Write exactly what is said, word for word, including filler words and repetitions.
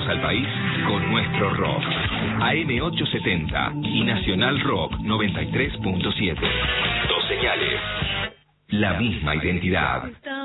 Conectamos al país con nuestro rock. A M ochocientos setenta y Nacional Rock noventa y tres punto siete. Dos señales. La misma identidad.